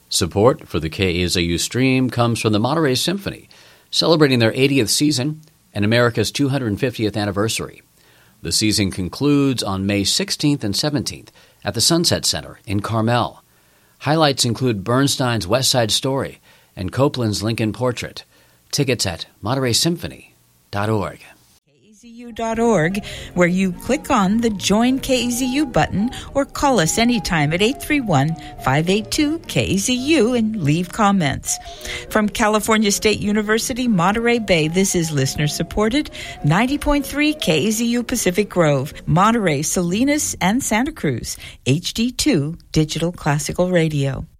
Support for the KAZU stream comes from the Monterey Symphony, celebrating their 80th season and America's 250th anniversary. The season concludes on May 16th and 17th at the Sunset Center in Carmel. Highlights include Bernstein's West Side Story and Copland's Lincoln Portrait. Tickets at MontereySymphony.org. KAZU.org, where you click on the Join KAZU button or call us anytime at 831-582-KAZU and leave comments. From California State University, Monterey Bay, this is listener-supported 90.3 KAZU Pacific Grove, Monterey, Salinas, and Santa Cruz, HD2 Digital Classical Radio.